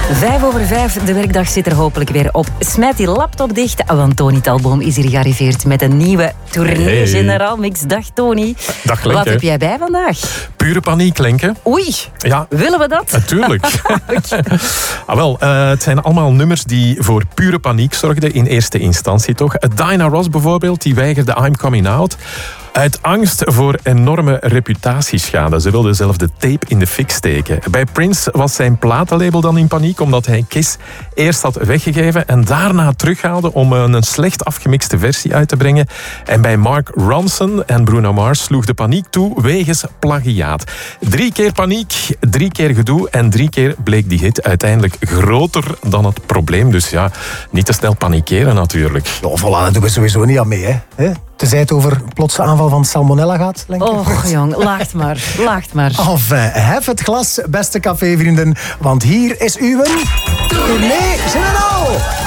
5:05, de werkdag zit er hopelijk weer op. Smijt die laptop dicht, want Tony Talboom is hier gearriveerd met een nieuwe tournee Generaal Mix. Dag Tony. Dag Lenke. Wat heb jij bij vandaag? Pure paniek, Lenke. Oei, ja. Willen we dat? Natuurlijk. Het zijn allemaal nummers die voor pure paniek zorgden in eerste instantie, toch? Diana Ross bijvoorbeeld, die weigerde I'm Coming Out. Uit angst voor enorme reputatieschade. Ze wilde zelf de tape in de fik steken. Bij Prince was zijn platenlabel dan in paniek, omdat hij Kiss eerst had weggegeven en daarna terughaalde om een slecht afgemixte versie uit te brengen. En bij Mark Ronson en Bruno Mars sloeg de paniek toe wegens plagiaat. 3 keer paniek, 3 keer gedoe en 3 keer bleek die hit uiteindelijk groter dan het probleem. Dus ja, niet te snel panikeren natuurlijk. Ja, voilà, daar doen we sowieso niet aan mee, hè? Tenzij het over een plotse aanval van salmonella gaat, Lenke. Och jong, lacht maar. Enfin, hef het glas, beste cafévrienden, want hier is uw Tournee Generaal.